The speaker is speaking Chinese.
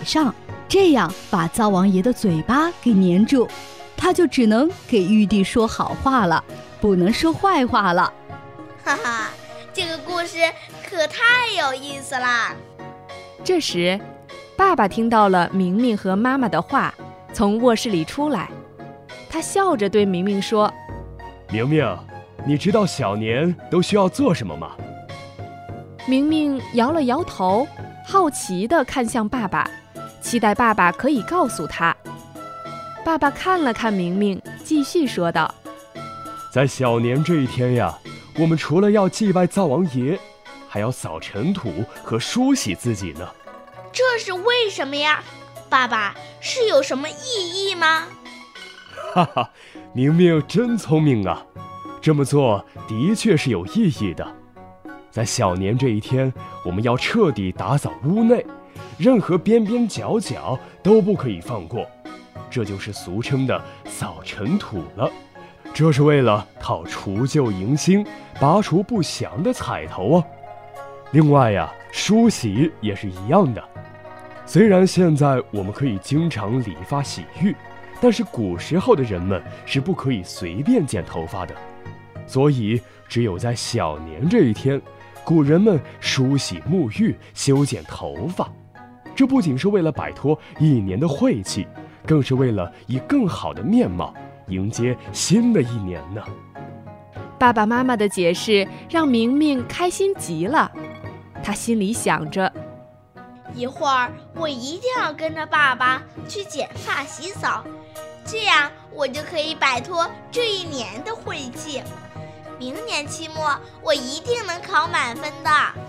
上，这样把灶王爷的嘴巴给粘住，他就只能给玉帝说好话了，不能说坏话了。 哈哈，这个故事可太有意思啦！ 这时，爸爸听到了明明和妈妈的话，从卧室里出来，他笑着对明明说：“ 明明，你知道小年都需要做什么吗？” 明明摇了摇头，好奇地看向爸爸，期待爸爸可以告诉他。爸爸看了看明明，继续说道：“ 在小年这一天呀，我们除了要祭拜灶王爷，还要扫尘土和梳洗自己呢。” 这是为什么呀？爸爸，是有什么意义吗？ 哈哈，明明真聪明啊！这么做的确是有意义的。在小年这一天，我们要彻底打扫屋内，任何边边角角都不可以放过，这就是俗称的扫尘土了。这是为了讨除旧迎新，拔除不祥的彩头啊。另外呀，梳洗也是一样的。虽然现在我们可以经常理发洗浴，但是古时候的人们是不可以随便剪头发的，所以只有在小年这一天，古人们梳洗沐浴，修剪头发。这不仅是为了摆脱一年的晦气，更是为了以更好的面貌迎接新的一年呢。 爸爸妈妈的解释让明明开心极了，他心里想着， 一会儿我一定要跟着爸爸去剪发洗澡，这样我就可以摆脱这一年的晦气。明年期末我一定能考满分的。